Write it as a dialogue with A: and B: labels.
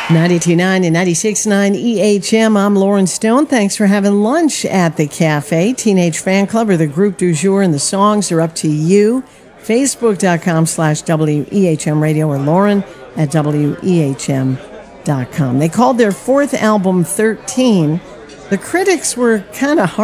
A: 92.9 and 96.9 EHM. I'm Lauren Stone. Thanks for having lunch at the cafe. Teenage Fan Club or the group du jour, and the songs are up to you. Facebook.com/WEHM Radio or Lauren at WEHM.com. They called their fourth album 13. The critics were kind of hard